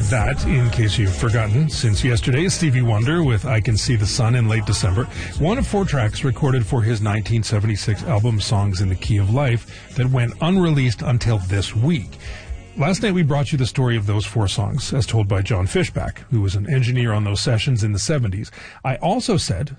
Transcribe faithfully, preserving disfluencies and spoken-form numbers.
that, in case you've forgotten, since yesterday, Stevie Wonder with I Can See the Sun in late December, one of four tracks recorded for his nineteen seventy-six album Songs in the Key of Life that went unreleased until this week. Last night we brought you the story of those four songs, as told by John Fishback, who was an engineer on those sessions in the seventies. I also said